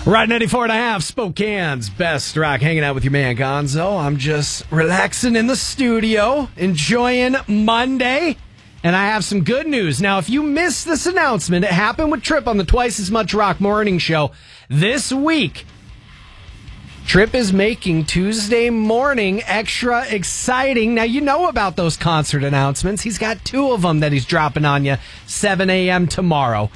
Right, 94.5, Spokane's best rock, hanging out with your man Gonzo. I'm just relaxing in the studio, enjoying Monday, and I have some good news. Now, if you missed this announcement, it happened with Trip on the Twice as Much Rock Morning Show this week. Trip is making Tuesday morning extra exciting. Now, you know about those concert announcements. He's got 2 of them that he's dropping on you, 7 a.m. tomorrow.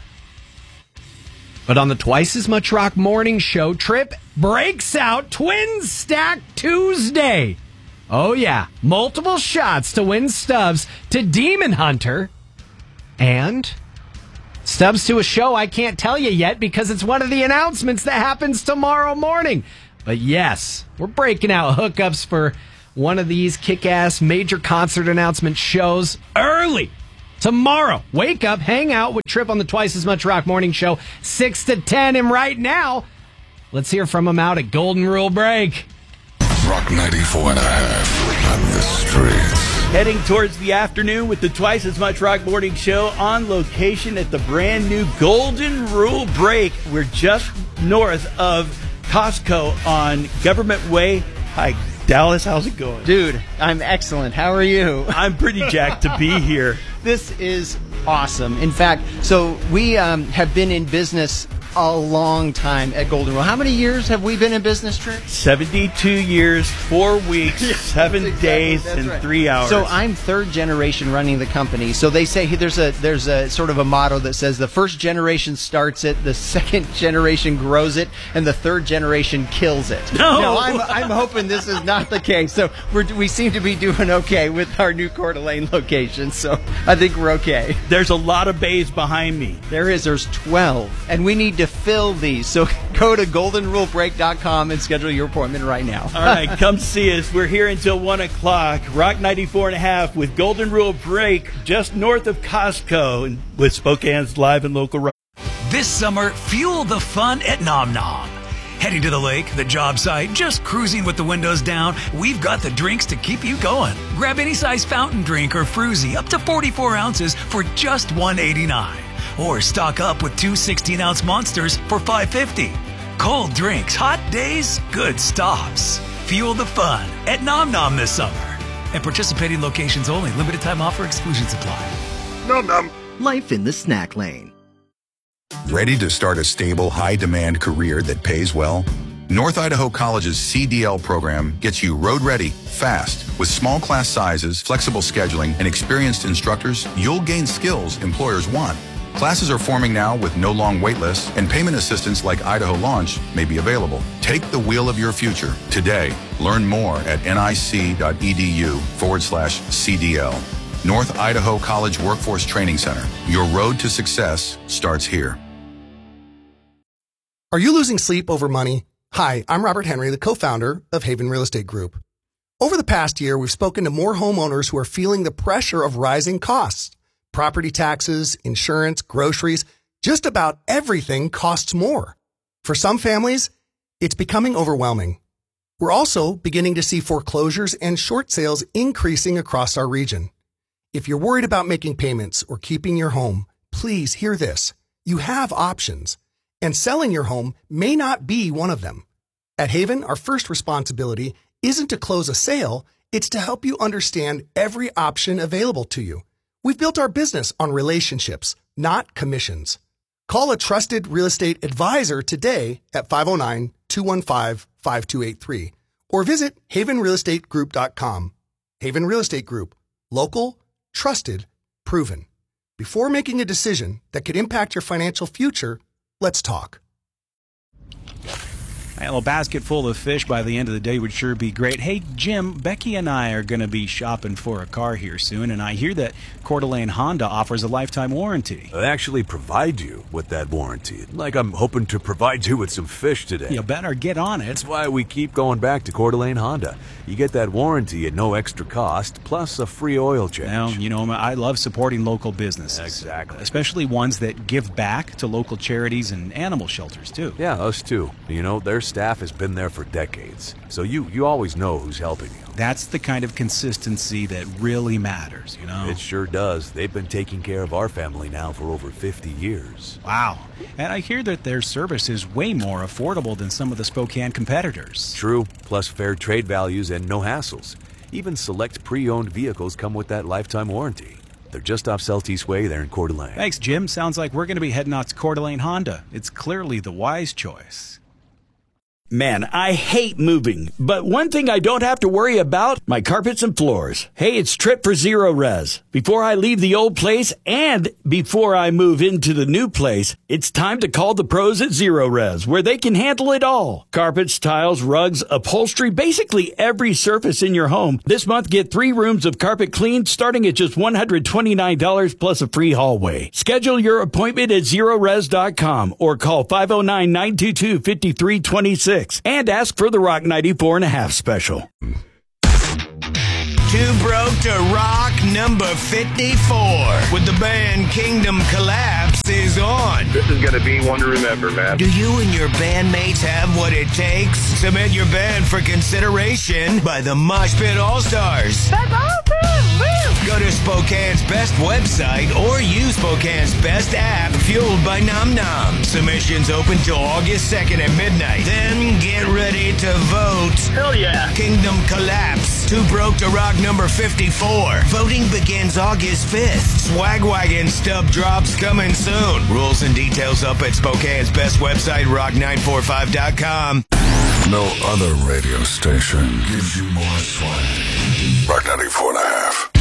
But on the Twice as Much Rock Morning Show, Trip breaks out Twin Stack Tuesday. Oh, yeah. Multiple shots to win stubs to Demon Hunter. And stubs to a show I can't tell you yet because it's one of the announcements that happens tomorrow morning. But yes, we're breaking out hookups for one of these kick-ass major concert announcement shows early. Tomorrow, wake up, hang out with Trip on the Twice as Much Rock Morning Show, 6 to 10. And right now, let's hear from him out at Golden Rule Break. Rock 94.5 on the streets. Heading towards the afternoon with the Twice as Much Rock Morning Show on location at the brand new Golden Rule Break. We're just north of Costco on Government Way. Hi, Dallas, how's it going? Dude, I'm excellent. How are you? I'm pretty jacked to be here. This is awesome. In fact, so we have been in business a long time at Golden Rule. How many years have we been in business, Trip? 72 years, 4 weeks, 7 days, and 3 hours. So I'm third generation running the company. So they say there's a sort of a motto that says the first generation starts it, the second generation grows it, and the third generation kills it. No, I'm hoping this is not the case. So we seem to be doing okay with our new Coeur d'Alene location. So I think we're okay. There's a lot of bays behind me. There's 12, and we need to fill these. So go to goldenrulebreak.com and schedule your appointment right now. All right, come see us. We're here until 1 o'clock. Rock 94.5 with Golden Rule Break just north of Costco and with Spokane's live and local rock. This summer, fuel the fun at Nom Nom. Heading to the lake, the job site, just cruising with the windows down, we've got the drinks to keep you going. Grab any size fountain drink or fruzy up to 44 ounces for just $1.89. Or stock up with 2 16-ounce monsters for $5.50. Cold drinks, hot days, good stops. Fuel the fun at Nom Nom this summer. And participating locations only. Limited time offer. Exclusions apply. Nom nom. Life in the snack lane. Ready to start a stable, high-demand career that pays well? North Idaho College's CDL program gets you road ready, fast. With small class sizes, flexible scheduling, and experienced instructors, you'll gain skills employers want. Classes are forming now with no long wait lists, and payment assistance like Idaho Launch may be available. Take the wheel of your future today. Learn more at nic.edu/CDL. North Idaho College Workforce Training Center. Your road to success starts here. Are you losing sleep over money? Hi, I'm Robert Henry, the co-founder of Haven Real Estate Group. Over the past year, we've spoken to more homeowners who are feeling the pressure of rising costs. Property taxes, insurance, groceries, just about everything costs more. For some families, it's becoming overwhelming. We're also beginning to see foreclosures and short sales increasing across our region. If you're worried about making payments or keeping your home, please hear this. You have options, and selling your home may not be one of them. At Haven, our first responsibility isn't to close a sale, it's to help you understand every option available to you. We've built our business on relationships, not commissions. Call a trusted real estate advisor today at 509-215-5283 or visit havenrealestategroup.com. Haven Real Estate Group. Local, trusted, proven. Before making a decision that could impact your financial future, let's talk. Well, a basket full of fish by the end of the day would sure be great. Hey, Jim, Becky and I are going to be shopping for a car here soon, and I hear that Coeur d'Alene Honda offers a lifetime warranty. They actually provide you with that warranty. Like I'm hoping to provide you with some fish today. You better get on it. That's why we keep going back to Coeur d'Alene Honda. You get that warranty at no extra cost, plus a free oil change. Well, you know, I love supporting local businesses. Exactly. Especially ones that give back to local charities and animal shelters, too. Yeah, us too. You know, there's staff has been there for decades, so you always know who's helping you. That's the kind of consistency that really matters, you know? It sure does. They've been taking care of our family now for over 50 years. Wow. And I hear that their service is way more affordable than some of the Spokane competitors. True, plus fair trade values and no hassles. Even select pre-owned vehicles come with that lifetime warranty. They're just off Celtice Way there in Coeur d'Alene. Thanks, Jim. Sounds like we're going to be heading out to Coeur d'Alene Honda. It's clearly the wise choice. Man, I hate moving, but one thing I don't have to worry about, my carpets and floors. Hey, it's Trip for Zero Res. Before I leave the old place and before I move into the new place, it's time to call the pros at Zero Res, where they can handle it all. Carpets, tiles, rugs, upholstery, basically every surface in your home. This month, get 3 rooms of carpet cleaned starting at just $129 plus a free hallway. Schedule your appointment at ZeroRes.com or call 509-922-5326. And ask for the Rock 94.5 special. Too Broke to Rock number 54 with the band Kingdom Collapse is on. This is going to be one to remember, man. Do you and your bandmates have what it takes? Submit your band for consideration by the Mosh Pit All-Stars. That's awesome! Woo! Go to Spokane's Best website or use Spokane's Best app fueled by Nom Nom. Submissions open till August 2nd at midnight. Then get ready to vote. Hell yeah. Kingdom Collapse. Too Broke to Rock number 54. Voting begins August 5th. Swag Wagon stub drops coming soon. Rules and details up at Spokane's Best website, rock945.com. No other radio station gives you more swag. Rock 94.5.